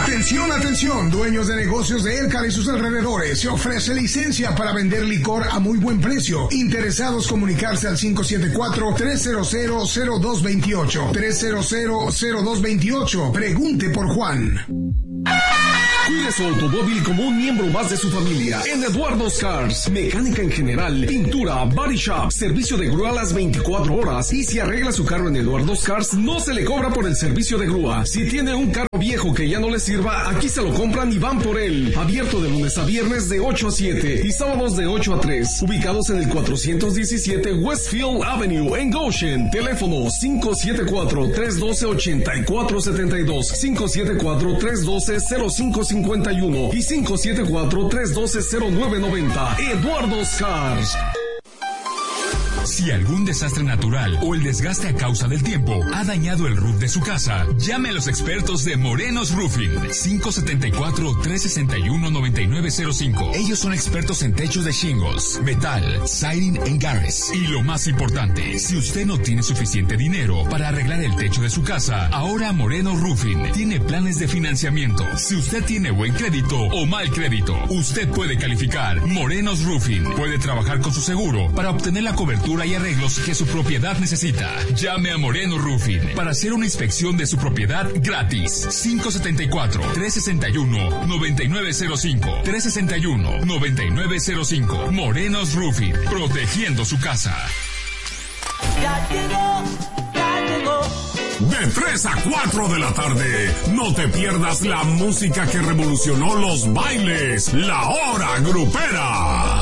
Atención, atención, dueños de negocios de Elcar y sus alrededores. Se ofrece licencia para vender licor a muy buen precio. Interesados, comunicarse al 574-300-0228. 300-0228. Pregunte por Juan. Cuide su automóvil como un miembro más de su familia. En Eduardo's Cars, mecánica en general, pintura, body shop, servicio de grúa a las 24 horas. Y si arregla su carro en Eduardo's Cars, no se le cobra por el servicio de grúa. Si tiene un carro viejo que ya no le sirva, aquí se lo compran y van por él. Abierto de lunes a viernes de 8 a 7 y sábados de 8 a 3. Ubicados en el 417 Westfield Avenue en Goshen. Teléfono 574-312-8472, 574-312-0551 y 574-312-0990. Eduardo's Cars. Si algún desastre natural o el desgaste a causa del tiempo ha dañado el roof de su casa, llame a los expertos de Morenos Roofing. 574-361-9905. Ellos son expertos en techos de shingles, metal, siding and garres. Y lo más importante, si usted no tiene suficiente dinero para arreglar el techo de su casa, ahora Morenos Roofing tiene planes de financiamiento. Si usted tiene buen crédito o mal crédito, usted puede calificar. Morenos Roofing puede trabajar con su seguro para obtener la cobertura y arreglos que su propiedad necesita. Llame a Moreno Roofing para hacer una inspección de su propiedad gratis. 574-361-9905. 361-9905. Morenos Roofing, protegiendo su casa. Ya llegó. De 3 a 4 de la tarde, no te pierdas la música que revolucionó los bailes, La Hora Grupera.